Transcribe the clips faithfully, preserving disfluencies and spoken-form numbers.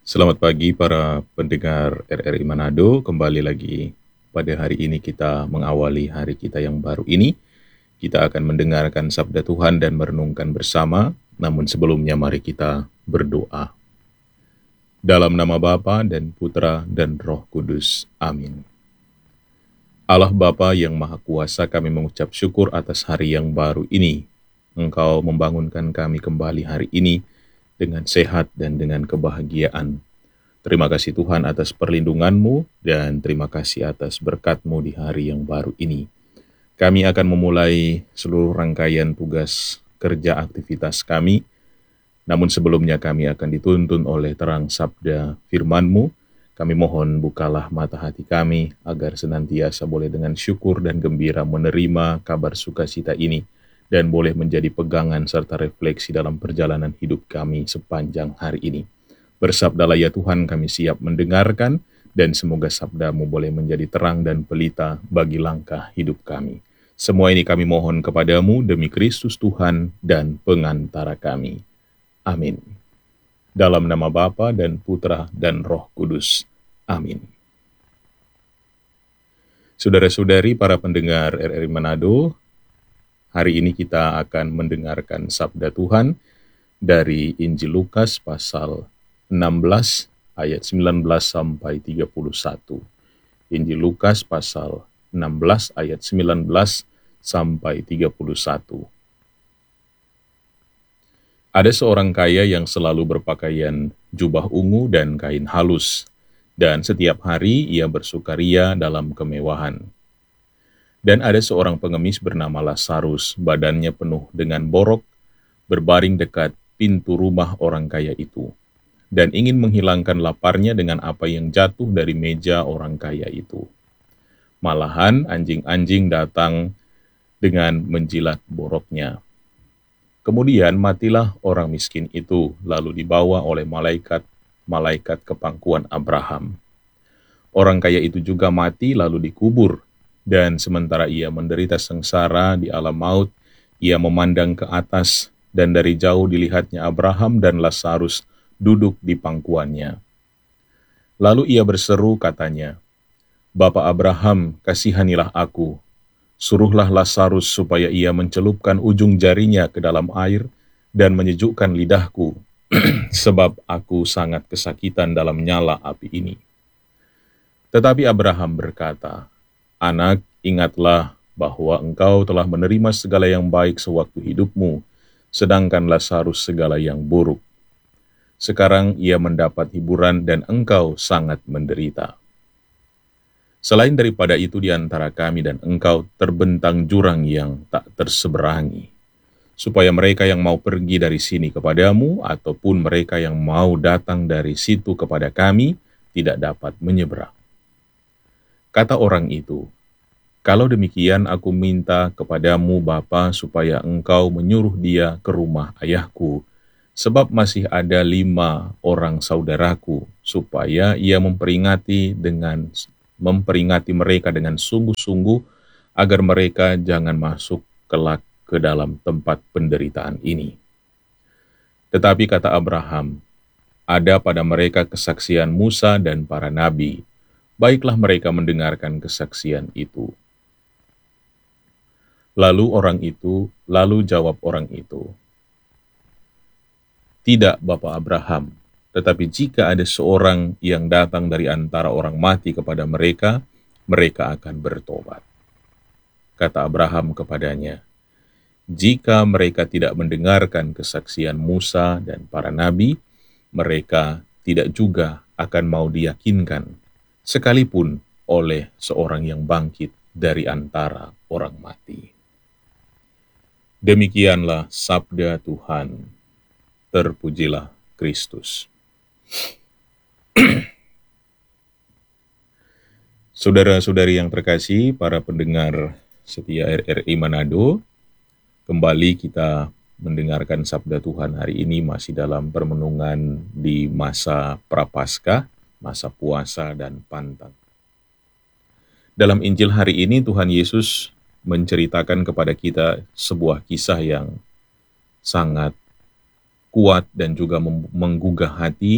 Selamat pagi para pendengar R R I Manado. Kembali lagi pada hari ini kita mengawali hari kita yang baru ini. Kita akan mendengarkan sabda Tuhan dan merenungkan bersama. Namun sebelumnya mari kita berdoa. Dalam nama Bapa dan Putra dan Roh Kudus. Amin. Allah Bapa yang Maha Kuasa, kami mengucap syukur atas hari yang baru ini. Engkau membangunkan kami kembali hari ini dengan sehat dan dengan kebahagiaan. Terima kasih Tuhan atas perlindungan-Mu dan terima kasih atas berkat-Mu di hari yang baru ini. Kami akan memulai seluruh rangkaian tugas kerja aktivitas kami, namun sebelumnya kami akan dituntun oleh terang sabda firman-Mu. Kami mohon bukalah mata hati kami agar senantiasa boleh dengan syukur dan gembira menerima kabar sukacita ini dan boleh menjadi pegangan serta refleksi dalam perjalanan hidup kami sepanjang hari ini. Bersabdalah ya Tuhan, kami siap mendengarkan, dan semoga sabda-Mu boleh menjadi terang dan pelita bagi langkah hidup kami. Semua ini kami mohon kepadamu demi Kristus Tuhan dan pengantara kami. Amin. Dalam nama Bapa dan Putra dan Roh Kudus. Amin. Saudara-saudari para pendengar R R I Manado, hari ini kita akan mendengarkan sabda Tuhan dari Injil Lukas pasal enam belas ayat sembilan belas sampai tiga puluh satu. Injil Lukas pasal enam belas ayat sembilan belas sampai tiga puluh satu. Ada seorang kaya yang selalu berpakaian jubah ungu dan kain halus, dan setiap hari ia bersukaria dalam kemewahan. Dan ada seorang pengemis bernama Lazarus, badannya penuh dengan borok, berbaring dekat pintu rumah orang kaya itu, dan ingin menghilangkan laparnya dengan apa yang jatuh dari meja orang kaya itu. Malahan anjing-anjing datang dengan menjilat boroknya. Kemudian matilah orang miskin itu, lalu dibawa oleh malaikat-malaikat ke pangkuan Abraham. Orang kaya itu juga mati lalu dikubur, dan sementara ia menderita sengsara di alam maut, ia memandang ke atas, dan dari jauh dilihatnya Abraham dan Lazarus duduk di pangkuannya. Lalu ia berseru katanya, "Bapa Abraham, kasihanilah aku. Suruhlah Lazarus supaya ia mencelupkan ujung jarinya ke dalam air dan menyejukkan lidahku, sebab aku sangat kesakitan dalam nyala api ini." Tetapi Abraham berkata, "Anak, ingatlah bahwa engkau telah menerima segala yang baik sewaktu hidupmu, sedangkan Lazarus segala yang buruk. Sekarang ia mendapat hiburan dan engkau sangat menderita. Selain daripada itu di antara kami dan engkau terbentang jurang yang tak terseberangi, supaya mereka yang mau pergi dari sini kepadamu ataupun mereka yang mau datang dari situ kepada kami tidak dapat menyeberang." Kata orang itu, "Kalau demikian aku minta kepadamu Bapa supaya engkau menyuruh dia ke rumah ayahku, sebab masih ada lima orang saudaraku, supaya ia memperingati dengan memperingati mereka dengan sungguh-sungguh, agar mereka jangan masuk kelak ke dalam tempat penderitaan ini." Tetapi kata Abraham, "Ada pada mereka kesaksian Musa dan para nabi, baiklah mereka mendengarkan kesaksian itu." Lalu orang itu, lalu jawab orang itu, "Tidak, Bapak Abraham, tetapi jika ada seorang yang datang dari antara orang mati kepada mereka, mereka akan bertobat." Kata Abraham kepadanya, "Jika mereka tidak mendengarkan kesaksian Musa dan para nabi, mereka tidak juga akan mau diyakinkan, sekalipun oleh seorang yang bangkit dari antara orang mati." Demikianlah sabda Tuhan. Terpujilah Kristus. Saudara-saudari yang terkasih, para pendengar setia R R I Manado, kembali kita mendengarkan sabda Tuhan hari ini masih dalam permenungan di masa Prapaskah, masa puasa dan Pantang. Dalam Injil hari ini Tuhan Yesus menceritakan kepada kita sebuah kisah yang sangat kuat dan juga menggugah hati,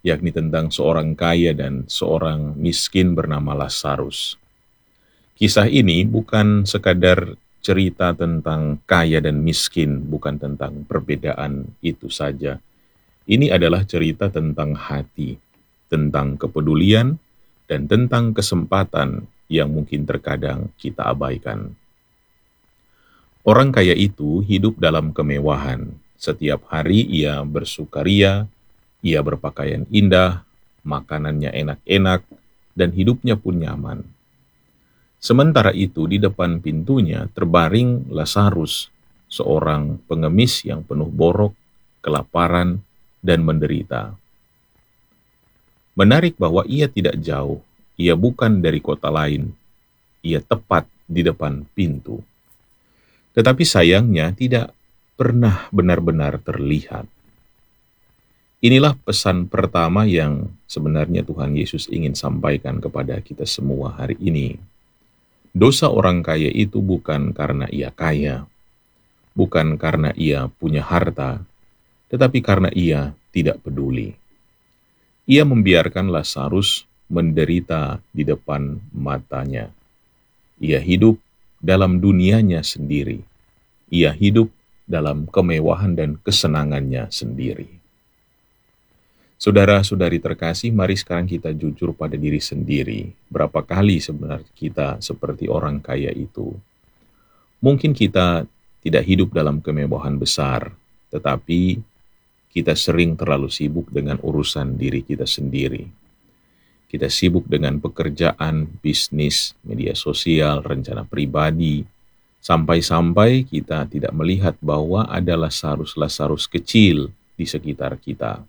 yakni tentang seorang kaya dan seorang miskin bernama Lazarus. Kisah ini bukan sekadar cerita tentang kaya dan miskin, bukan tentang perbedaan itu saja. Ini adalah cerita tentang hati, tentang kepedulian, dan tentang kesempatan yang mungkin terkadang kita abaikan. Orang kaya itu hidup dalam kemewahan. Setiap hari ia bersukaria, ia berpakaian indah, makanannya enak-enak, dan hidupnya pun nyaman. Sementara itu di depan pintunya terbaring Lazarus, seorang pengemis yang penuh borok, kelaparan, dan menderita. Menarik bahwa ia tidak jauh, ia bukan dari kota lain, ia tepat di depan pintu. Tetapi sayangnya tidak pernah benar-benar terlihat. Inilah pesan pertama yang sebenarnya Tuhan Yesus ingin sampaikan kepada kita semua hari ini. Dosa orang kaya itu bukan karena ia kaya, bukan karena ia punya harta, tetapi karena ia tidak peduli. Ia membiarkan Lazarus menderita di depan matanya. Ia hidup dalam dunianya sendiri. Ia hidup dalam kemewahan dan kesenangannya sendiri. Saudara-saudari terkasih, mari sekarang kita jujur pada diri sendiri. Berapa kali sebenarnya kita seperti orang kaya itu? Mungkin kita tidak hidup dalam kemewahan besar, tetapi kita sering terlalu sibuk dengan urusan diri kita sendiri. Kita sibuk dengan pekerjaan, bisnis, media sosial, rencana pribadi, sampai-sampai kita tidak melihat bahwa ada Lazarus-Lazarus kecil di sekitar kita.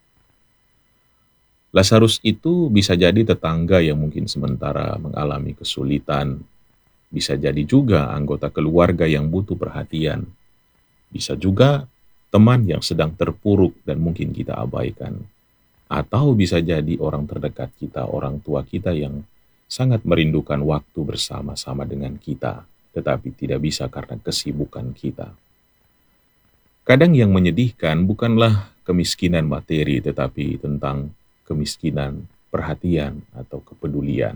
Lazarus itu bisa jadi tetangga yang mungkin sementara mengalami kesulitan, bisa jadi juga anggota keluarga yang butuh perhatian, bisa juga teman yang sedang terpuruk dan mungkin kita abaikan, atau bisa jadi orang terdekat kita, orang tua kita yang sangat merindukan waktu bersama-sama dengan kita, tetapi tidak bisa karena kesibukan kita. Kadang yang menyedihkan bukanlah kemiskinan materi, tetapi tentang kemiskinan perhatian atau kepedulian.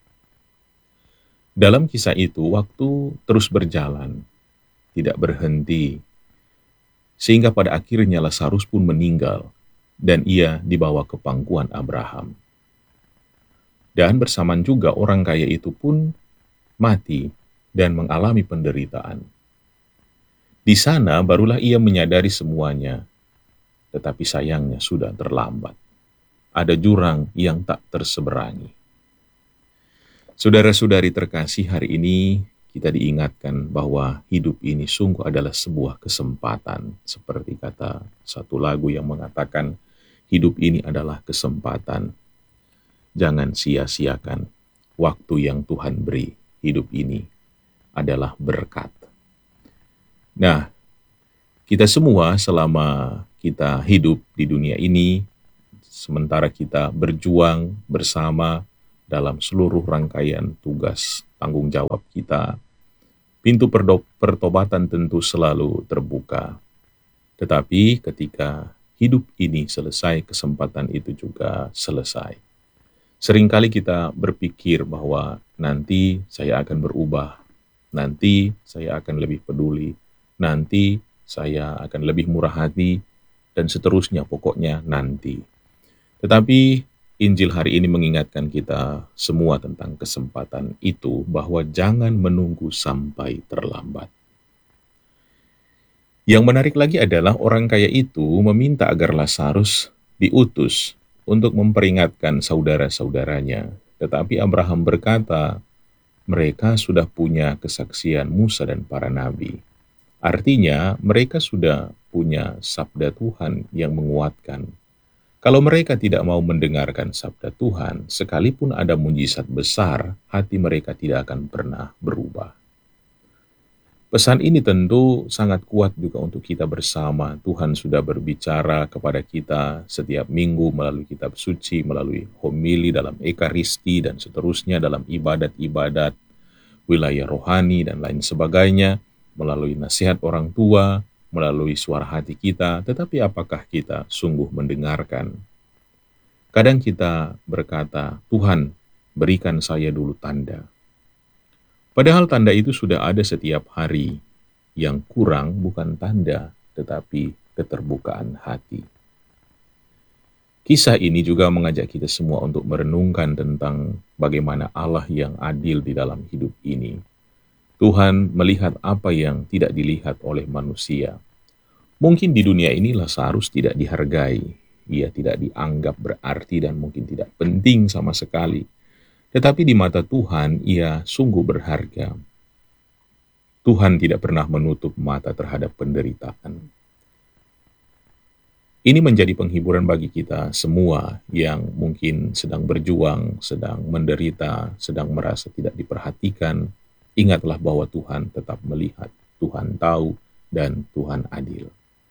Dalam kisah itu, waktu terus berjalan, tidak berhenti, sehingga pada akhirnya Lazarus pun meninggal, dan ia dibawa ke pangkuan Abraham. Dan bersamaan juga orang kaya itu pun mati dan mengalami penderitaan. Di sana barulah ia menyadari semuanya, tetapi sayangnya sudah terlambat. Ada jurang yang tak terseberangi. Saudara-saudari terkasih, hari ini kita diingatkan bahwa hidup ini sungguh adalah sebuah kesempatan. Seperti kata satu lagu yang mengatakan, hidup ini adalah kesempatan. Jangan sia-siakan waktu yang Tuhan beri. Hidup ini adalah berkat. Nah, kita semua selama kita hidup di dunia ini, sementara kita berjuang bersama dalam seluruh rangkaian tugas tanggung jawab kita, pintu pertobatan tentu selalu terbuka. Tetapi ketika hidup ini selesai, kesempatan itu juga selesai. Seringkali kita berpikir bahwa nanti saya akan berubah, nanti saya akan lebih peduli, nanti saya akan lebih murah hati, dan seterusnya, pokoknya nanti. Tetapi Injil hari ini mengingatkan kita semua tentang kesempatan itu, bahwa jangan menunggu sampai terlambat. Yang menarik lagi adalah orang kaya itu meminta agar Lazarus diutus untuk memperingatkan saudara-saudaranya. Tetapi Abraham berkata, mereka sudah punya kesaksian Musa dan para nabi. Artinya mereka sudah punya sabda Tuhan yang menguatkan. Kalau mereka tidak mau mendengarkan sabda Tuhan, sekalipun ada mujizat besar, hati mereka tidak akan pernah berubah. Pesan ini tentu sangat kuat juga untuk kita bersama. Tuhan sudah berbicara kepada kita setiap minggu melalui kitab suci, melalui homili dalam ekaristi, dan seterusnya dalam ibadat-ibadat, wilayah rohani, dan lain sebagainya, melalui nasihat orang tua, melalui suara hati kita. Tetapi apakah kita sungguh mendengarkan? Kadang kita berkata, Tuhan, berikan saya dulu tanda. Padahal tanda itu sudah ada setiap hari. Yang kurang bukan tanda, tetapi keterbukaan hati. Kisah ini juga mengajak kita semua untuk merenungkan tentang bagaimana Allah yang adil di dalam hidup ini. Tuhan melihat apa yang tidak dilihat oleh manusia. Mungkin di dunia ini Lazarus tidak dihargai, ia tidak dianggap berarti dan mungkin tidak penting sama sekali. Tetapi di mata Tuhan, ia sungguh berharga. Tuhan tidak pernah menutup mata terhadap penderitaan. Ini menjadi penghiburan bagi kita semua yang mungkin sedang berjuang, sedang menderita, sedang merasa tidak diperhatikan. Ingatlah bahwa Tuhan tetap melihat, Tuhan tahu, dan Tuhan adil.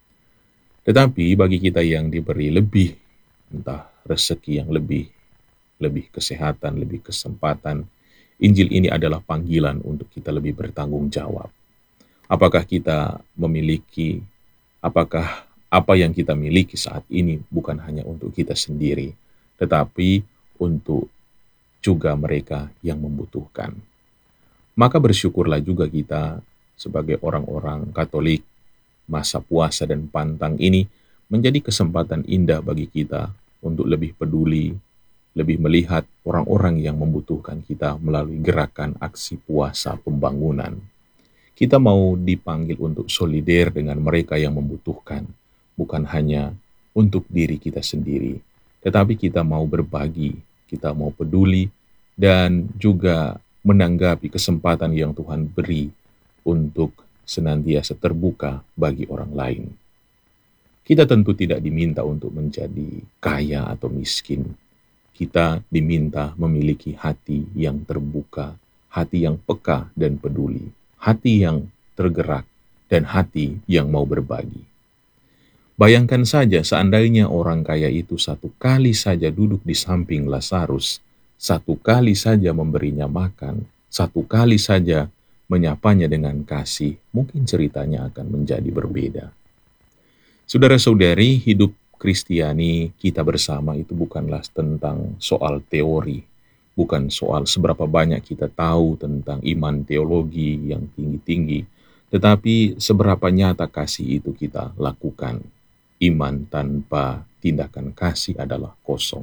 Tetapi bagi kita yang diberi lebih, entah rezeki yang lebih, lebih kesehatan, lebih kesempatan, Injil ini adalah panggilan untuk kita lebih bertanggung jawab. Apakah kita memiliki, apakah apa yang kita miliki saat ini bukan hanya untuk kita sendiri, tetapi untuk juga mereka yang membutuhkan. Maka bersyukurlah juga kita sebagai orang-orang Katolik, masa puasa dan pantang ini menjadi kesempatan indah bagi kita untuk lebih peduli, lebih melihat orang-orang yang membutuhkan kita melalui gerakan aksi puasa pembangunan. Kita mau dipanggil untuk solider dengan mereka yang membutuhkan, bukan hanya untuk diri kita sendiri, tetapi kita mau berbagi, kita mau peduli, dan juga menanggapi kesempatan yang Tuhan beri untuk senantiasa terbuka bagi orang lain. Kita tentu tidak diminta untuk menjadi kaya atau miskin. Kita diminta memiliki hati yang terbuka, hati yang peka dan peduli, hati yang tergerak, dan hati yang mau berbagi. Bayangkan saja seandainya orang kaya itu satu kali saja duduk di samping Lazarus, satu kali saja memberinya makan, satu kali saja menyapanya dengan kasih, mungkin ceritanya akan menjadi berbeda. Saudara-saudari, hidup Kristiani kita bersama itu bukanlah tentang soal teori, bukan soal seberapa banyak kita tahu tentang iman teologi yang tinggi-tinggi, tetapi seberapa nyata kasih itu kita lakukan. Iman tanpa tindakan kasih adalah kosong.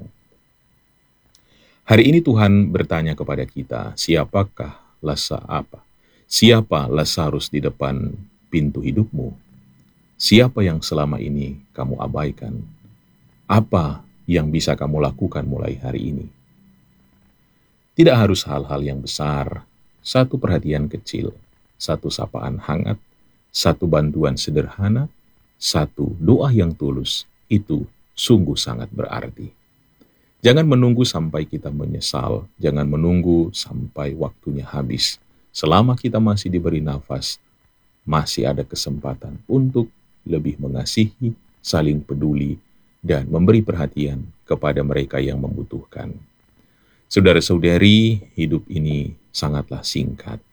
Hari ini Tuhan bertanya kepada kita, siapakah Lasa apa? Siapa Lazarus di depan pintu hidupmu? Siapa yang selama ini kamu abaikan? Apa yang bisa kamu lakukan mulai hari ini? Tidak harus hal-hal yang besar, satu perhatian kecil, satu sapaan hangat, satu bantuan sederhana, satu doa yang tulus, itu sungguh sangat berarti. Jangan menunggu sampai kita menyesal, jangan menunggu sampai waktunya habis. Selama kita masih diberi nafas, masih ada kesempatan untuk lebih mengasihi, saling peduli, dan memberi perhatian kepada mereka yang membutuhkan. Saudara-saudari, hidup ini sangatlah singkat.